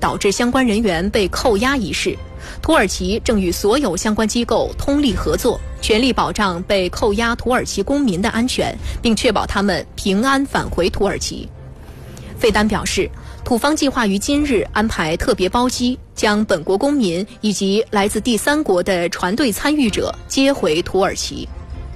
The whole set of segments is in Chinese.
导致相关人员被扣押一事，土耳其正与所有相关机构通力合作，全力保障被扣押土耳其公民的安全，并确保他们平安返回土耳其。费丹表示，土方计划于今日安排特别包机，将本国公民以及来自第三国的船队参与者接回土耳其。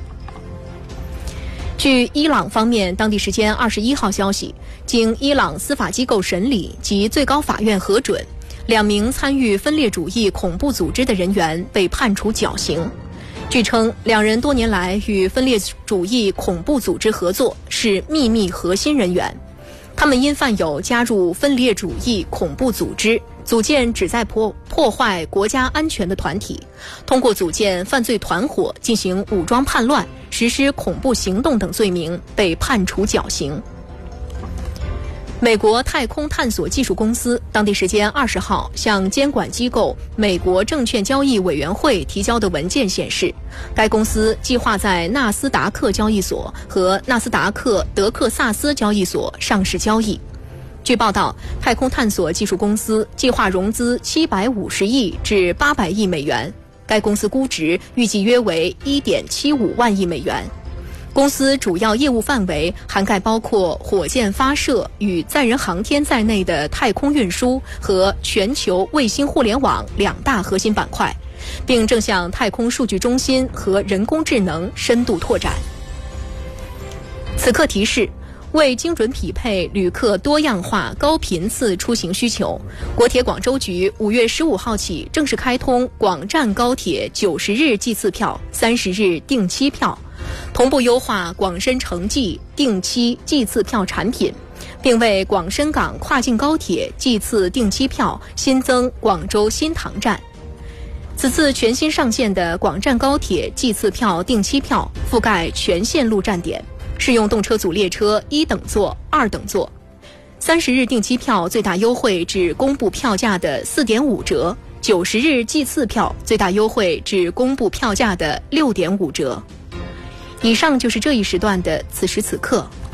据伊朗方面当地时间21号消息，经伊朗司法机构审理及最高法院核准，2名参与分裂主义恐怖组织的人员被判处绞刑。据称，2人多年来与分裂主义恐怖组织合作，是秘密核心人员。他们因犯有加入分裂主义恐怖组织、组建旨在破坏国家安全的团体、通过组建犯罪团伙进行武装叛乱、实施恐怖行动等罪名，被判处绞刑。美国太空探索技术公司当地时间20号向监管机构美国证券交易委员会提交的文件显示，该公司计划在纳斯达克交易所和纳斯达克德克萨斯交易所上市交易。据报道，太空探索技术公司计划融资750亿至800亿美元，该公司估值预计约为1.75万亿美元。公司主要业务范围涵盖包括火箭发射与载人航天在内的太空运输和全球卫星互联网2大核心板块，并正向太空数据中心和人工智能深度拓展。此刻提示，为精准匹配旅客多样化高频次出行需求，国铁广州局5月15号起正式开通广湛高铁90日计次票、30日定期票，同步优化广深城际定期计次票产品，并为广深港跨境高铁计次定期票新增广州新塘站。此次全新上线的广湛高铁计次票定期票覆盖全线路站点，适用动车组列车1等座、2等座。30日定期票最大优惠至公布票价的 4.5 折，90日计次票最大优惠至公布票价的 6.5 折。以上就是这一时段的此时此刻。